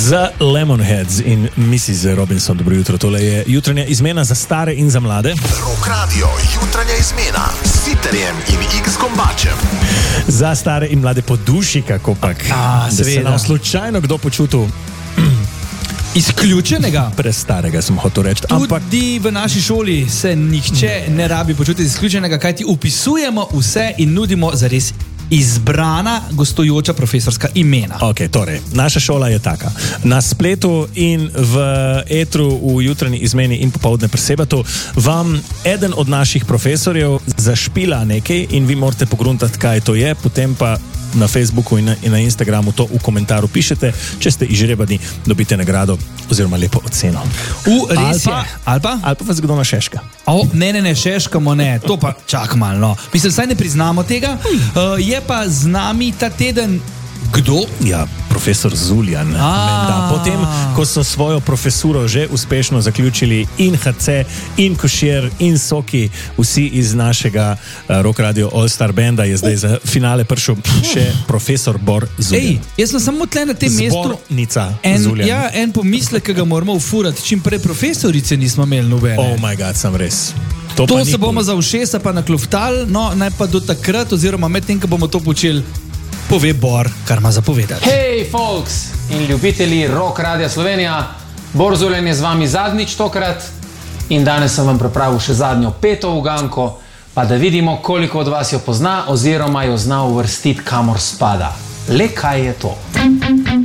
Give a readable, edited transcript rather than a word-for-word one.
Za Lemonheads in Mrs. Robinson, dobro jutro. Tole je jutranja izmena za stare in za mlade. Rock Radio, jutranja izmena s Sitterjem in X-Kombačem. Za stare in mlade po duši, kakopak. Da se nam slučajno kdo počutil izključenega. Prestarega sem hotel reči. Tudi v naši šoli se nihče ne rabi počutiti izključenega, kajti upisujemo vse in nudimo zares izbrana gostujoča profesorska imena. Ok, torej, naša šola je taka. Na spletu in v etru v jutranji izmeni in popoldne pri Sebatu vam eden od naših profesorjev zašpila nekaj in vi morate pogruntati, kaj to je, potem pa na Facebooku in na Instagramu to v komentaru pišete. Če ste izžrebani, dobite nagrado oziroma lepo oceno. Res je. Ali pa vas kdo na Šeška. Ne, Šeškamo ne. To pa čak malo, no. Mislim, saj ne priznamo tega. Je pa z nami ta teden kdo? Ja, profesor Zuljan. Potem, ko so svojo profesuro že uspešno zaključili in HC, in Košir, in Soki, vsi iz našega Rock Radio All Star Banda, je zdaj za finale prišel še profesor Bor Zuljan. Jaz sem samo tle na tem mestu. Zbornica Zuljan. Ja, en pomislek, ki ga moramo ufurati, čim prej profesorice nismo imeli nobene. Oh my god, sem res. To se bomo za ušesa pa nakluftali, no, naj pa do takrat, oziroma med tem, ko bomo to počeli, pove Bor, kar ima zapovedati. Hej, folks in ljubitelji Rock Radia Slovenija, Bor Zuljan je z vami zadnjič tokrat in danes sem vam pripravil še zadnjo peto uganko, pa da vidimo, koliko od vas jo pozna oziroma jo zna uvrstiti, kamor spada. Le kaj je to?